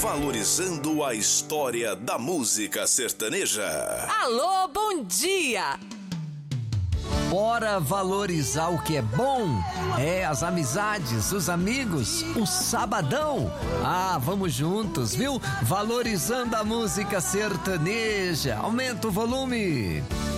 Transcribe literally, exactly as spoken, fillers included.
valorizando a história da música sertaneja. Alô, bom dia! Bora valorizar o que é bom? É, as amizades, os amigos, o sabadão. Ah, vamos juntos, viu? Valorizando a música sertaneja. Aumenta o volume.